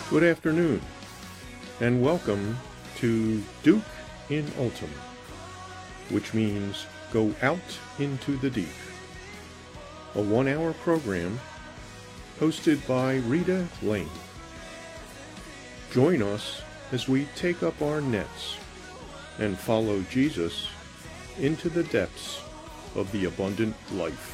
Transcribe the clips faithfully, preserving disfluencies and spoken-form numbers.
Good afternoon, and welcome to Duke in Ultim, which means go out into the deep. A one-hour program hosted by Rita Lane. Join us as we take up our nets and follow Jesus into the depths of the abundant life.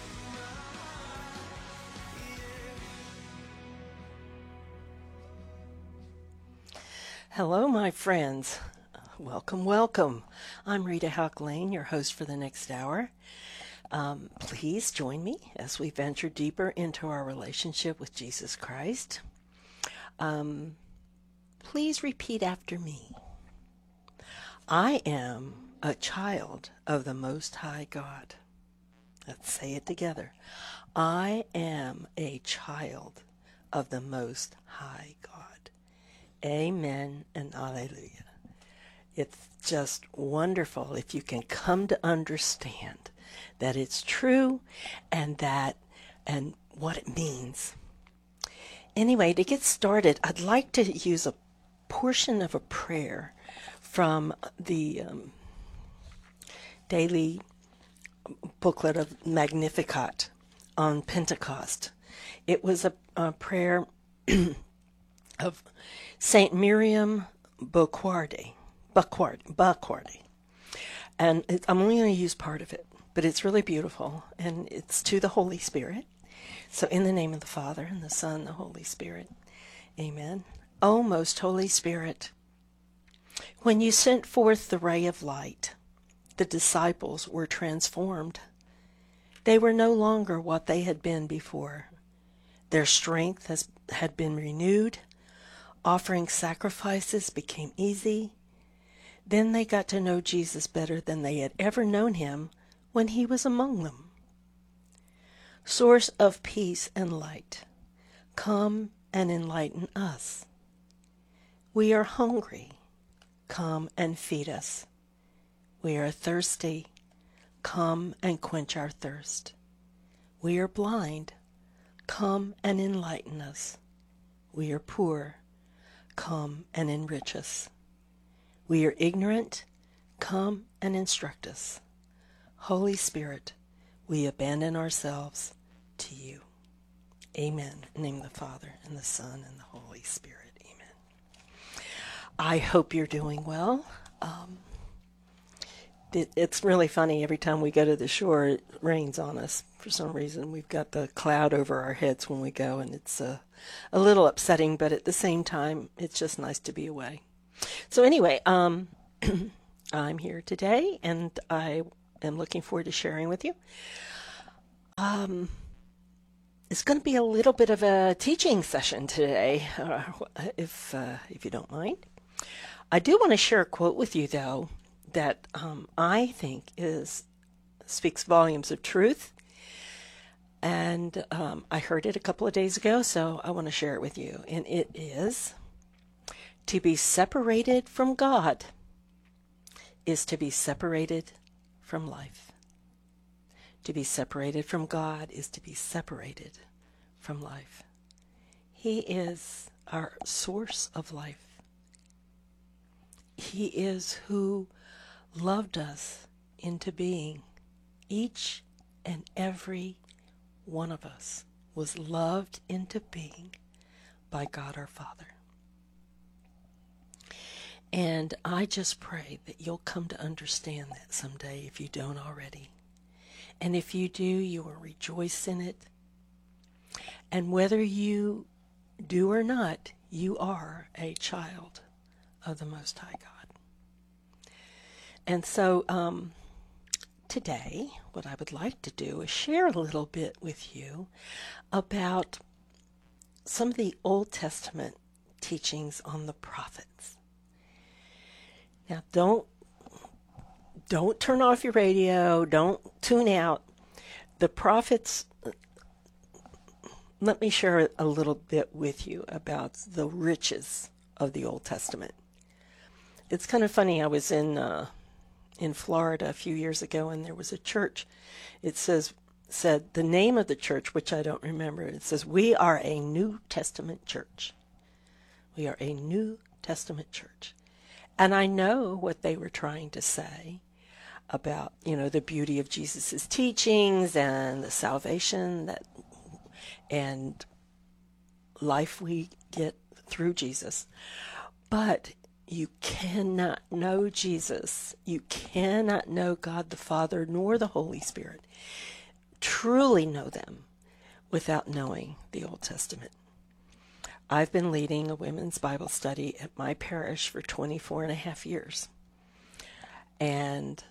Hello, my friends. Welcome, welcome. I'm Rita Houck Lane, your host for the next hour. Um, please join me as we venture deeper into our relationship with Jesus Christ. Um, please repeat after me. I am a child of the Most High God. Let's say it together. I am a child of the Most High God. Amen and alleluia. It's just wonderful if you can come to understand that it's true and that and what it means. Anyway, to get started, I'd like to use a portion of a prayer from the um, daily booklet of Magnificat on Pentecost. It was a, a prayer of Saint Miriam Bocquarde, Bocquarde, Bocquarde. And it, I'm only going to use part of it, but it's really beautiful, and it's to the Holy Spirit. So in the name of the Father, and the Son, and the Holy Spirit, amen. O most Holy Spirit, when you sent forth the ray of light, the disciples were transformed. They were no longer what they had been before. Their strength has, had been renewed. Offering sacrifices became easy. Then they got to know Jesus better than they had ever known him when he was among them. Source of peace and light, come and enlighten us. We are hungry, come and feed us. We are thirsty, come and quench our thirst. We are blind, come and enlighten us. We are poor, come and enrich us. We are ignorant, come and instruct us. Holy Spirit, we abandon ourselves to you. Amen. In the name of the Father, and the Son, and the Holy Spirit. Amen. I hope you're doing well. Um, it, it's really funny. Every time we go to the shore, it rains on us. For some reason, we've got the cloud over our heads when we go, and it's uh, a little upsetting, but at the same time, it's just nice to be away. So anyway, um, I'm here today, and I am looking forward to sharing with you. Um, it's going to be a little bit of a teaching session today, uh, if uh, if you don't mind. I do want to share a quote with you, though, that um, I think is speaks volumes of truth. And um, I heard it a couple of days ago, so I want to share it with you. And it is, to be separated from God is to be separated from life. To be separated from God is to be separated from life. He is our source of life. He is who loved us into being. Each and every one of us was loved into being by God our Father. And I just pray that you'll come to understand that someday if you don't already. And if you do, you will rejoice in it. And whether you do or not, you are a child of the Most High God. And so, um, today, what I would like to do is share a little bit with you about some of the Old Testament teachings on the prophets. Now, don't don't turn off your radio. Don't tune out. The prophets, let me share a little bit with you about the riches of the Old Testament. It's kind of funny. I was in uh, in Florida a few years ago, and there was a church. It says said the name of the church, which I don't remember. It says, "We are a New Testament church." We are a New Testament church. And I know what they were trying to say about, you know, the beauty of Jesus' teachings and the salvation that and life we get through Jesus. But you cannot know Jesus. You cannot know God the Father nor the Holy Spirit. Truly know them without knowing the Old Testament. I've been leading a women's Bible study at my parish for twenty-four and a half years. And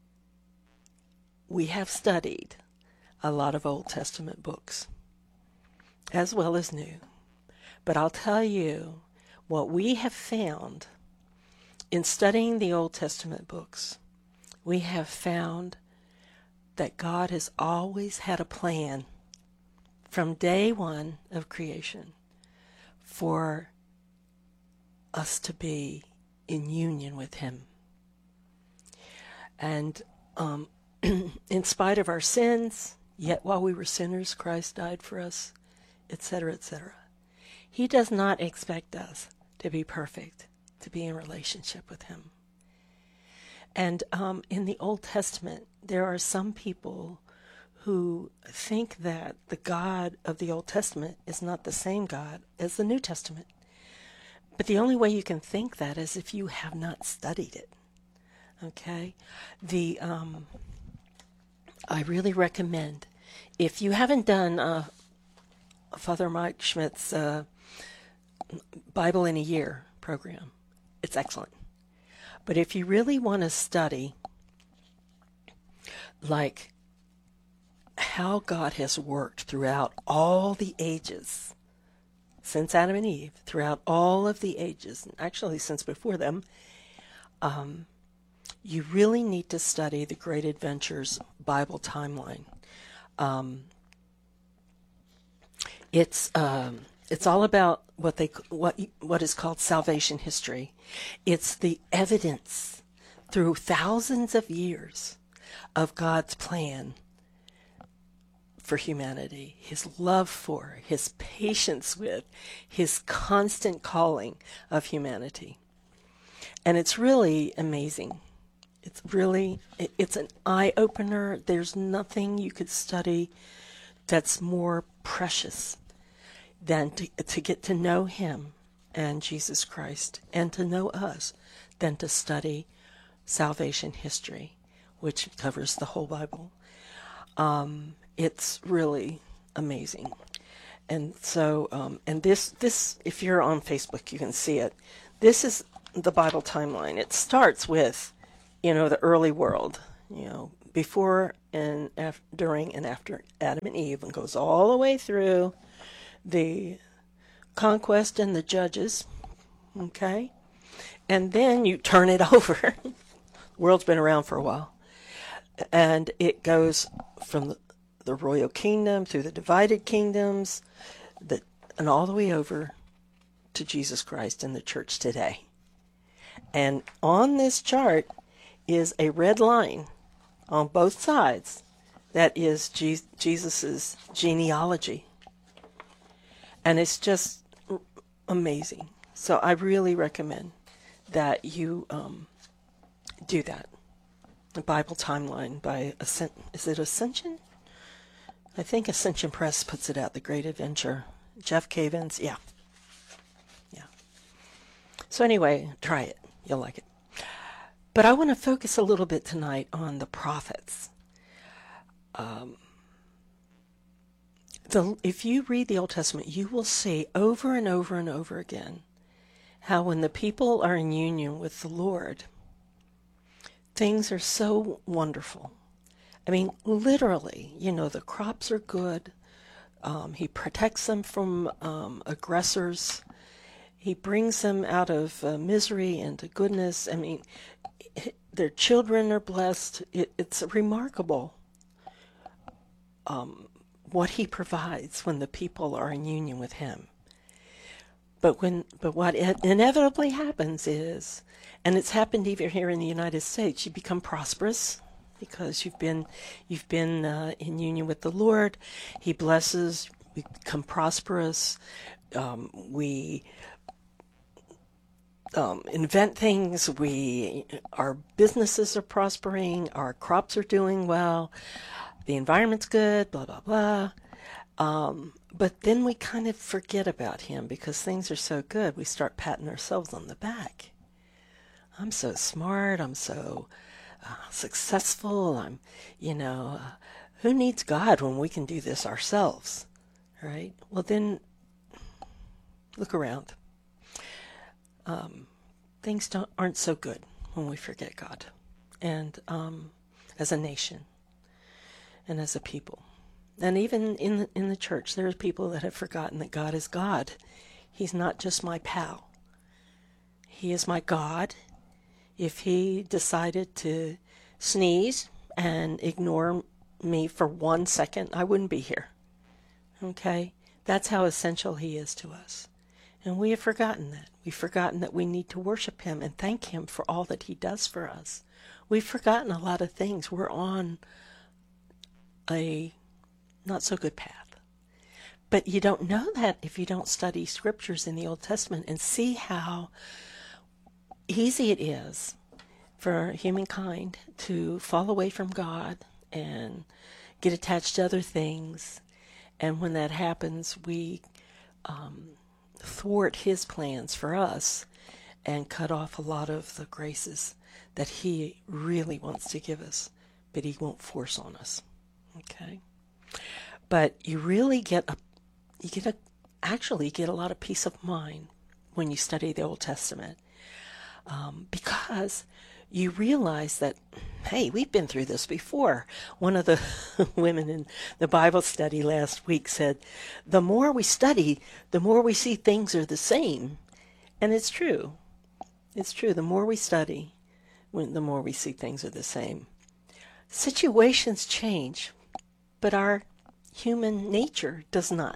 we have studied a lot of Old Testament books, as well as New. But I'll tell you what we have found in studying the Old Testament books. We have found that God has always had a plan from day one of creation for us to be in union with Him. And um, in spite of our sins, yet while we were sinners, Christ died for us, et cetera, et cetera. He does not expect us to be perfect, to be in relationship with Him. And um, in the Old Testament, there are some people who think that the God of the Old Testament is not the same God as the New Testament. But the only way you can think that is if you have not studied it. Okay? The um, I really recommend, if you haven't done uh, Father Mike Schmidt's uh, Bible in a Year program, it's excellent. But if you really want to study, like, how God has worked throughout all the ages, since Adam and Eve, throughout all of the ages, actually since before them, um, you really need to study the Great Adventures Bible timeline. Um, it's um, it's all about what they what what is called salvation history. It's the evidence through thousands of years of God's plan for humanity, His love for, His patience with, His constant calling of humanity. And it's really amazing. It's really, it's an eye-opener. There's nothing you could study that's more precious than to, to get to know Him and Jesus Christ, and to know us, than to study salvation history, which covers the whole Bible. Um, it's really amazing. And so, um, and this, this, if you're on Facebook, you can see it. This is the Bible timeline. It starts with, you know, the early world, you know, before and after, during and after Adam and Eve, and goes all the way through the conquest and the judges, okay? And then you turn it over. The world's been around for a while. And it goes from the, the royal kingdom through the divided kingdoms, the, and all the way over to Jesus Christ and the church today. And on this chart is a red line on both sides that is Je- Jesus's genealogy. And it's just amazing. So I really recommend that you um, do that. The Bible timeline by Ascent, is it Ascension? I think Ascension Press puts it out, The Great Adventure. Jeff Cavins, yeah. Yeah. So anyway, try it. You'll like it. But I want to focus a little bit tonight on the prophets. Um, the, if you read the Old Testament, you will see over and over and over again how when the people are in union with the Lord, things are so wonderful. I mean, literally, you know, the crops are good. Um, he protects them from um, aggressors. He brings them out of uh, misery into goodness. I mean, their children are blessed. It, it's remarkable um, what he provides when the people are in union with him. But when, but what inevitably happens is, and it's happened even here in the United States, you become prosperous because you've been, you've been uh, in union with the Lord. He blesses. We become prosperous. Um, we um, invent things. We, our businesses are prospering. Our crops are doing well. The environment's good. Blah blah blah. Um, but then we kind of forget about him because things are so good. We start patting ourselves on the back. I'm so smart. I'm so uh, successful. I'm, you know, uh, who needs God when we can do this ourselves, right? Well, then look around. Um, things don't aren't so good when we forget God, and um, as a nation, and as a people. And even in the, in the church, there are people that have forgotten that God is God. He's not just my pal. He is my God. If he decided to sneeze and ignore me for one second, I wouldn't be here. Okay? That's how essential he is to us. And we have forgotten that. We've forgotten that we need to worship him and thank him for all that he does for us. We've forgotten a lot of things. We're on a not so good path. But you don't know that if you don't study scriptures in the Old Testament and see how easy it is for humankind to fall away from God and get attached to other things. And when that happens, we um, thwart his plans for us and cut off a lot of the graces that he really wants to give us, but he won't force on us. Okay? But you really get a, you get a, actually get a lot of peace of mind when you study the Old Testament, um, because you realize that, hey, we've been through this before. One of the women in the Bible study last week said, the more we study, the more we see things are the same. And it's true. It's true. The more we study, when the more we see things are the same. Situations change, but our human nature does not.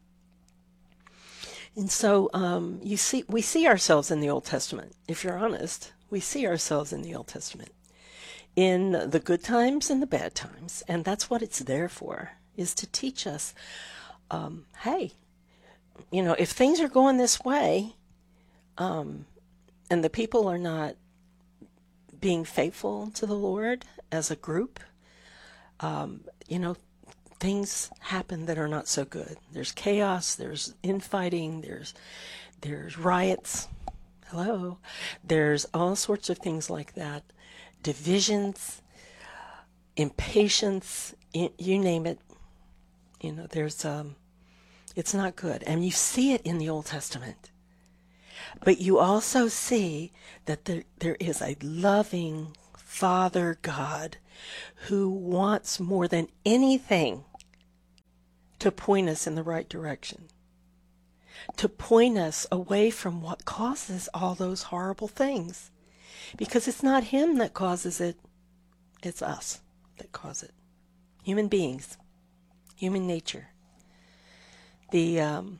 And so um, you see, we see ourselves in the Old Testament. If you're honest, we see ourselves in the Old Testament, in the good times and the bad times, and that's what it's there for, is to teach us, um, hey, you know, if things are going this way, um, and the people are not being faithful to the Lord as a group, um, you know, things happen that are not so good. There's chaos, there's infighting, there's there's riots. Hello. There's all sorts of things like that. Divisions, impatience, you name it. You know, there's um it's not good. And you see it in the Old Testament. But you also see that there, there is a loving Father God who wants more than anything to point us in the right direction, to point us away from what causes all those horrible things. Because it's not him that causes it, it's us that cause it. Human beings, human nature. The um,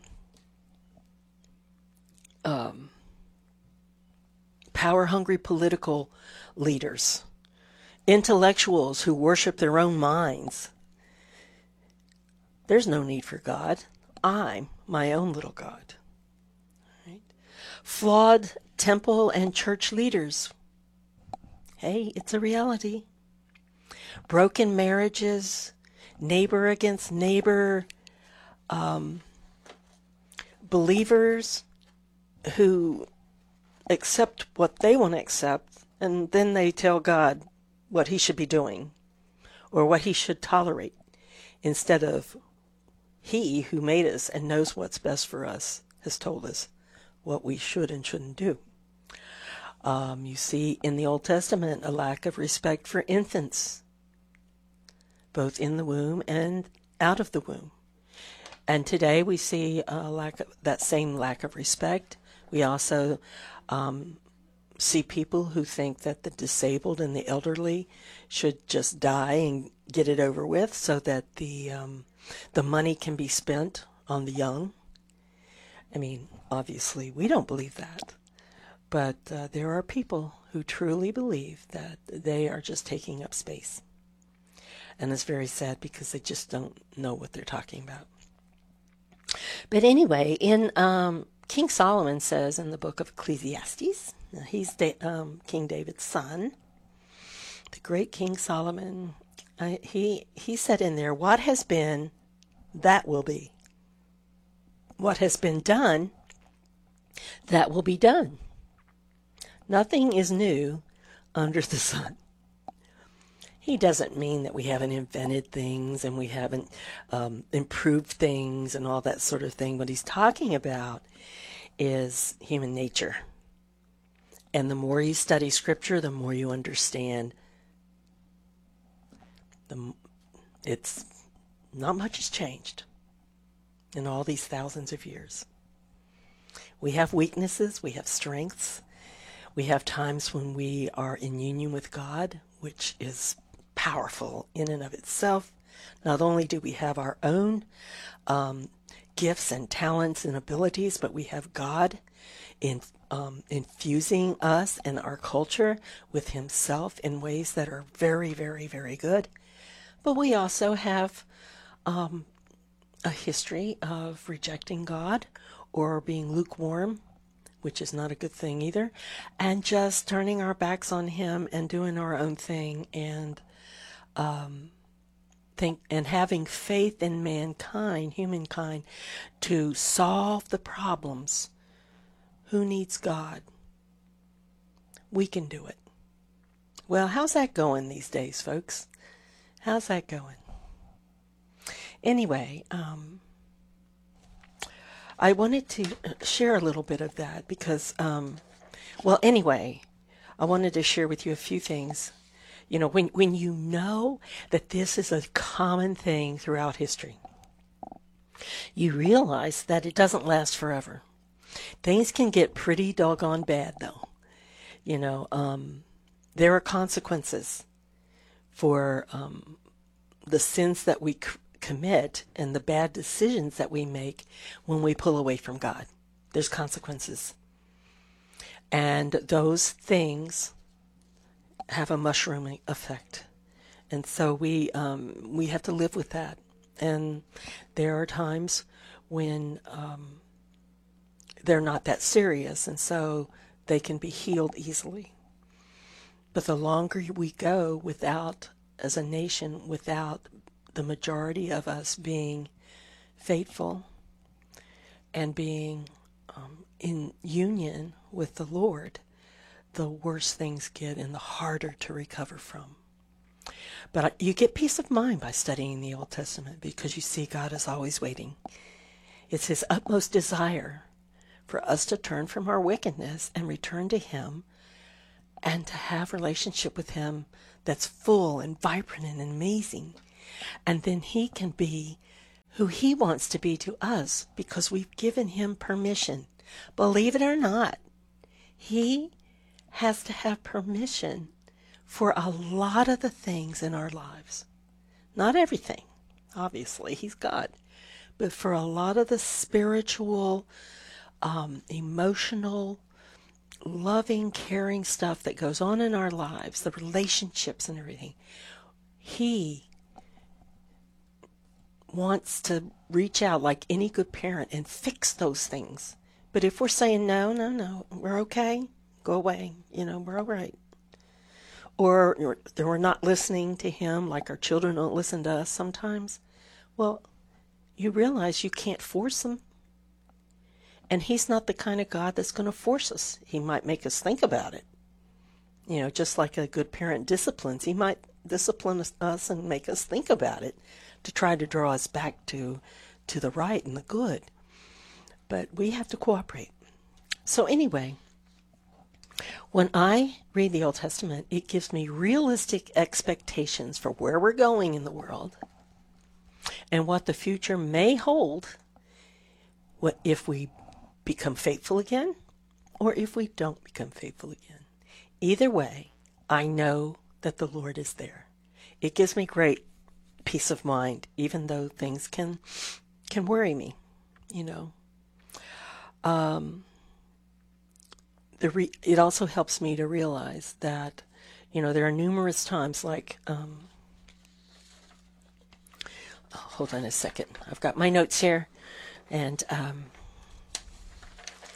um, power-hungry political leaders, intellectuals who worship their own minds. There's no need for God. I'm my own little God. Right? Flawed temple and church leaders. Hey, it's a reality. Broken marriages, neighbor against neighbor, um, believers who accept what they want to accept, and then they tell God what he should be doing or what he should tolerate, instead of he who made us and knows what's best for us has told us what we should and shouldn't do. Um, you see in the Old Testament a lack of respect for infants, both in the womb and out of the womb. And today we see a lack of, that same lack of respect. We also um, see people who think that the disabled and the elderly should just die and get it over with, so that the um, the money can be spent on the young. I mean, obviously, we don't believe that. But uh, there are people who truly believe that they are just taking up space. And it's very sad because they just don't know what they're talking about. But anyway, in um, King Solomon says in the book of Ecclesiastes, now he's da- um, King David's son, the great King Solomon, uh, he, he said in there, what has been, that will be. What has been done, that will be done. Nothing is new under the sun. He doesn't mean that we haven't invented things and we haven't um, improved things and all that sort of thing. What he's talking about is human nature. And the more you study Scripture, the more you understand the, it's not much has changed in all these thousands of years. We have weaknesses, we have strengths, we have times when we are in union with God, which is powerful in and of itself. Not only do we have our own um, gifts and talents and abilities, but we have God in um, infusing us and our culture with himself in ways that are very, very, very good. But we also have um, a history of rejecting God or being lukewarm, which is not a good thing either, and just turning our backs on him and doing our own thing and um, think and having faith in mankind, humankind, to solve the problems. Who needs God? We can do it. Well, how's that going these days, folks? How's that going? Anyway, um, I wanted to share a little bit of that because, um, well, anyway, I wanted to share with you a few things. You know, when, when you know that this is a common thing throughout history, you realize that it doesn't last forever. Things can get pretty doggone bad, though. You know, um, there are consequences for um, the sins that we c- commit and the bad decisions that we make when we pull away from God. There's consequences. And those things have a mushrooming effect. And so we um, we have to live with that. And there are times when um, they're not that serious, and so they can be healed easily. But the longer we go without, as a nation, without the majority of us being faithful and being um, in union with the Lord, the worse things get and the harder to recover from. But you get peace of mind by studying the Old Testament because you see God is always waiting. It's his utmost desire for us to turn from our wickedness and return to him and to have relationship with him that's full and vibrant and amazing. And then he can be who he wants to be to us because we've given him permission. Believe it or not, he has to have permission for a lot of the things in our lives. Not everything, obviously, he's God. But for a lot of the spiritual, um, emotional, loving, caring stuff that goes on in our lives, the relationships and everything, he wants to reach out like any good parent and fix those things. But if we're saying, no, no, no, we're okay, go away, you know, we're all right. Or, or we're not listening to him like our children don't listen to us sometimes, well, you realize you can't force them. And he's not the kind of God that's going to force us. He might make us think about it. You know, just like a good parent disciplines, he might discipline us and make us think about it to try to draw us back to, to the right and the good. But we have to cooperate. So anyway, when I read the Old Testament, it gives me realistic expectations for where we're going in the world and what the future may hold what if we become faithful again or if we don't become faithful again. Either way, I know that the Lord is there. It gives me great peace of mind, even though things can can worry me, you know. Um, the re- it also helps me to realize that, you know, there are numerous times like, um, oh, hold on a second. I've got my notes here, and um,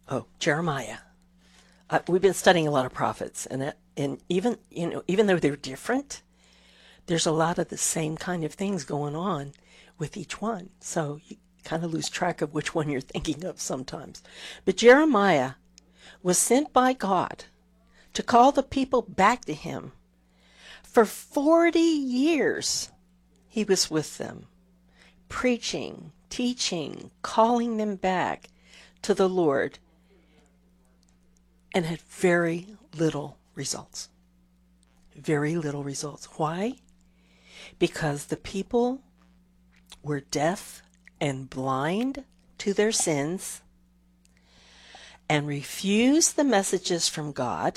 oh, Jeremiah. Uh, we've been studying a lot of prophets, and it, and even you know even though they're different, there's a lot of the same kind of things going on with each one. So you kind of lose track of which one you're thinking of sometimes. But Jeremiah was sent by God to call the people back to him. For forty years, he was with them, preaching, teaching, calling them back to the Lord, and had very little results. Very little results. Why? Because the people were deaf and blind to their sins and refused the messages from God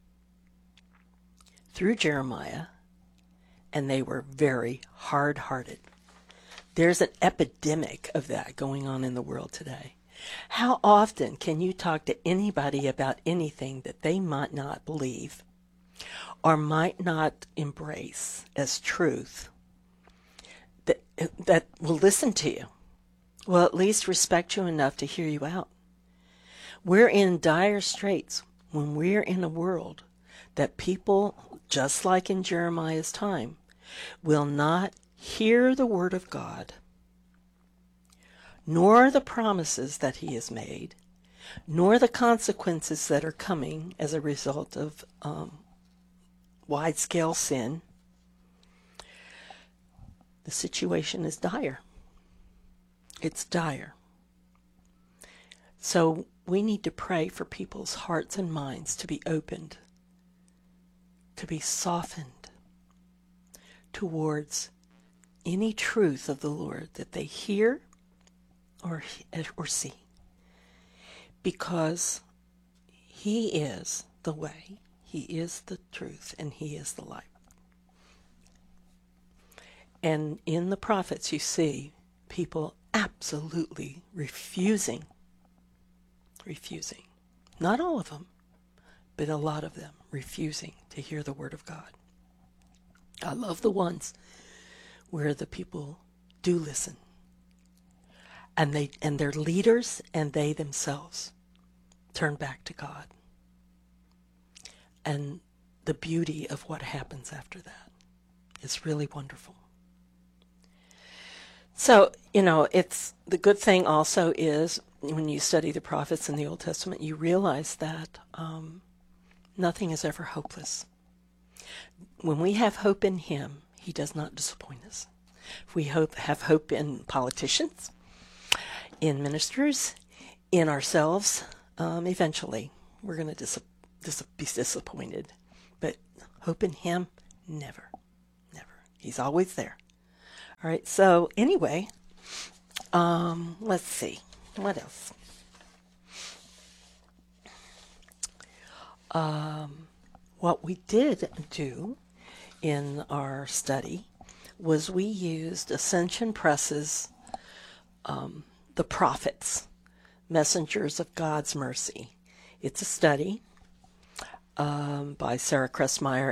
through Jeremiah, and they were very hard-hearted. There's an epidemic of that going on in the world today. How often can you talk to anybody about anything that they might not believe or might not embrace as truth, that, that will listen to you, will at least respect you enough to hear you out? We're in dire straits when we're in a world that people, just like in Jeremiah's time, will not hear the word of God, nor the promises that he has made, nor the consequences that are coming as a result of um, wide-scale sin. The situation is dire. It's dire. So we need to pray for people's hearts and minds to be opened, to be softened towards any truth of the Lord that they hear or or see, because he is the way, he is the truth, and he is the light. And in the prophets you see people absolutely refusing, refusing, not all of them, but a lot of them refusing to hear the word of God. I love the ones where the people do listen, and they and their leaders and they themselves turn back to God. And the beauty of what happens after that is really wonderful. So, you know, it's the good thing also is when you study the prophets in the Old Testament, you realize that um, nothing is ever hopeless. When we have hope in him, he does not disappoint us. If we hope, have hope in politicians, in ministers, in ourselves, um, eventually we're going to dis- dis- be disappointed. But hope in him, never, never. He's always there. All right, so anyway, um, let's see. What else? Um, what we did do in our study was we used Ascension Press's um, The Prophets, Messengers of God's Mercy. It's a study um, by Sarah Cressmeyer